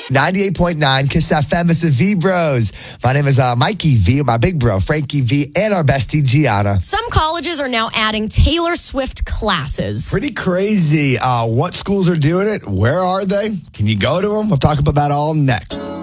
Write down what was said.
98.9 Kiss FM. It's the V Bros. My name is Mikey V, my big bro, Frankie V, and our bestie, Gianna. Some colleges are now adding Taylor Swift classes. Pretty crazy. What schools are doing it? Where are they? Can you go to them? We'll talk about that all next.